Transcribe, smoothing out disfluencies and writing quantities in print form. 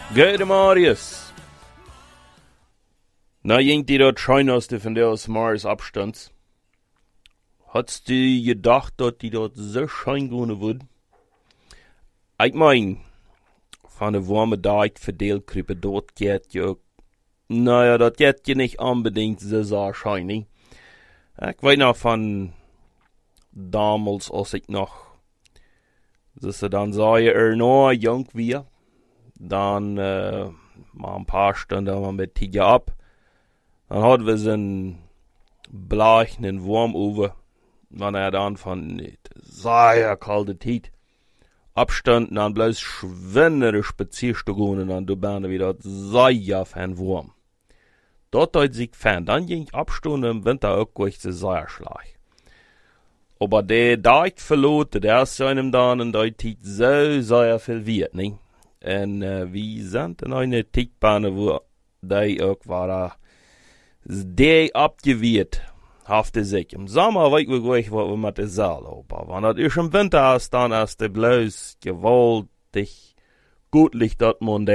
Gute Marius. Na, jink die dort scheinste von der aus Mars Abstands. Hat's du gedacht, dass die dort so schein gehen würden? Ich mein, von der warme Tag verdeelt krippen dort geht ja. Naja, das geht ja nicht unbedingt so scheinig. Ich weiß noch von damals, als ich noch, dann sei noch jung wie, dann, mal ein paar Stunden mal mit Tiger ab. Dann hatten wir so einen bleichen Wurm over. Wenn dann von sehr kalte Tiet abstand, dann bloß schwindere Spazierstücke und dann du bist wieder sehr fan Wurm. Dort hat sich fan, dann ging Abstunde im Winter auch durch den Seierschlag. Aber der Deich verlote, der ist einem dann in der Tiet so sehr viel wert, ne? Und wir sind in einer Tietbahn, wo die auch war, der abgewehrt, hafte sich. Im Sommer weiß ich gleich, was wir mit der Saal aber wenn das ist im Winter ist, dann ist der bloß gewaltig, gutlich, dass man